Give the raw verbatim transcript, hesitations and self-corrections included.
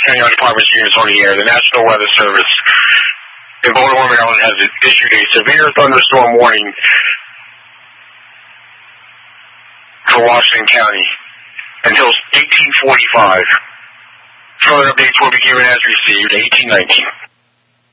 County Department's units on the air. The National Weather Service in Baltimore, Maryland has issued a severe thunderstorm warning for Washington County until eighteen forty-five. Further updates will be given as received. eighteen nineteen.